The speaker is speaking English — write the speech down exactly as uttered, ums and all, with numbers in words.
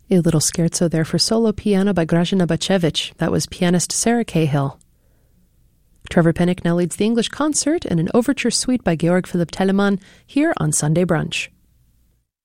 A little scherzo there for solo piano by Grażyna Bacevich. That was pianist Sarah Cahill. Trevor Pinnock now leads the English concert and an overture suite by Georg Philipp Telemann here on Sunday Brunch.